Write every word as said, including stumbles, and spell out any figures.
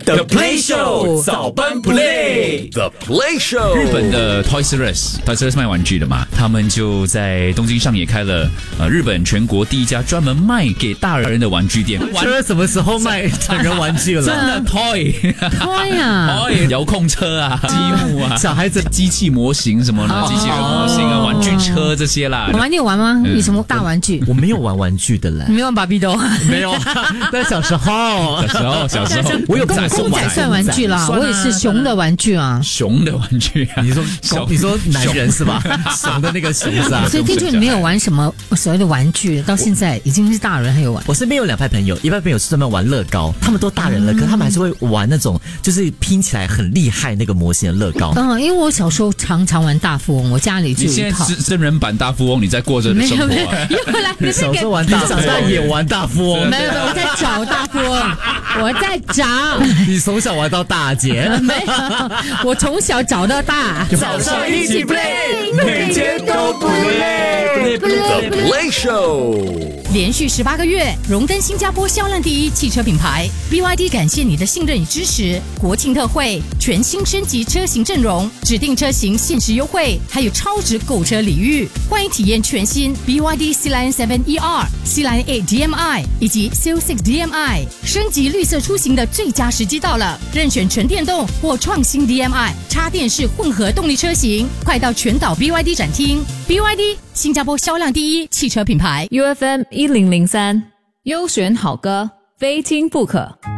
The Play Show 早班 Play The Play Show 日本的 Toys R Us，Toys R Us 卖玩具的嘛，他们就在东京上野开了呃日本全国第一家专门卖给大人的玩具店。 车什么时候卖成人玩具了？ 真的 toy toy 啊 toy 遥控车啊，积木啊，小孩子机器模型什么的，机器人模型啊，玩具车这些啦。 妈妈，你有玩吗？你什么大玩具？ 我没有玩玩具的嘞， 你没有玩芭比豆？ 没有，但小时候， 小时候，小时候， 我有公公仔算玩具啦，我也是熊的玩具啊， 熊的玩具啊。 你说，你说男人是吧？熊的那个熊是啊。 所以听说你没有玩什么所谓的玩具，到现在已经是大人还有玩。 我身边有两派朋友，一派朋友是专门玩乐高，他们都大人了，可是他们还是会玩那种就是拼起来很厉害那个模型的乐高。 嗯，因为我小时候常常玩大富翁，我家里就有一套。 你现在是真人版大富翁，你在过着的生活、啊。 没有没有，又来， 你小时候玩大，长大也玩大富翁。 没有没有，我在找大富翁，我在找。 你从小玩到大姐？ 没有，我从小找到大。 早上一起 play， 每天都不累。The Play Show。 连续十八个月荣登新加坡销量第一汽车品牌 B Y D， 感谢你的信任与支持。国庆特惠，全新升级车型阵容，指定车型限时优惠，还有超值购车礼遇。欢迎体验全新 B Y D Sea Lion 七 E R、Sea Lion 八 D M I 以及 Seal 六 D M I， 升级绿色出行的最佳时机到了。任选纯电动或创新 D M I、插电式混合动力车型，快到全岛 B Y D 展厅。B Y D 新加坡销量第一汽车品牌 U F M 一零零三，优选好歌，非听不可。